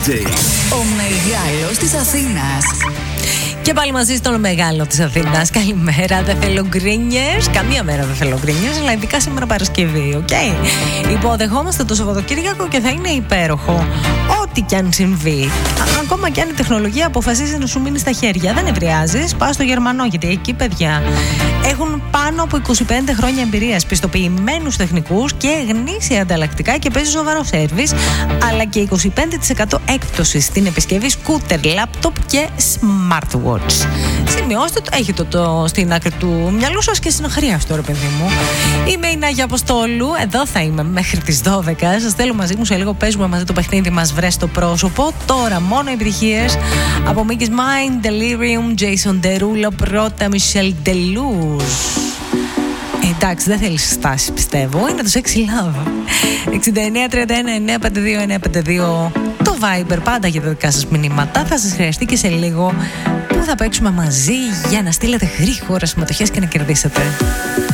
Ο μεγάλος της Αθήνας. Και πάλι μαζί στον μεγάλο της Αθήνας. Καλημέρα, δεν θέλω γκρίνιες. Καμία μέρα δεν θέλω γκρίνιες, αλλά ειδικά σήμερα Παρασκευή, οκ. Υποδεχόμαστε το Σαββατοκύριακο και θα είναι υπέροχο. Ό,τι κι αν συμβεί. Ακόμα κι αν η τεχνολογία αποφασίζει να σου μείνει στα χέρια, δεν ευριάζεις. Πας στο Γερμανό, γιατί εκεί, παιδιά, έχουν πάνω από 25 χρόνια εμπειρίας, πιστοποιημένους τεχνικούς και γνήσια ανταλλακτικά και παίζει σοβαρό σέρβις, αλλά και 25% έκπτωση στην επισκευή σκούτερ, λάπτοπ και smartwatch. Σημειώστε το, έχετε το στην άκρη του μυαλού σας και συναχρίαστο, ρε παιδί μου. Είμαι η Νάγια Αποστόλου, εδώ θα είμαι μέχρι τις 12. Σας θέλω μαζί μου σε λίγο, παίζουμε μαζί το παιχνίδι μας βρες το πρόσωπο. Τώρα μόνο επιτυχίες από Mickey's Mind, Delirium, Jason Derulo, πρώτα Michelle Deleuze. Εντάξει, δεν θέλει στάση, πιστεύω. Είναι το Sexy Love. 6931-952-952. Το Viber πάντα για τα δικά σας μηνύματα. Θα σας χρειαστεί και σε λίγο που θα παίξουμε μαζί για να στείλετε γρήγορα συμμετοχές και να κερδίσετε.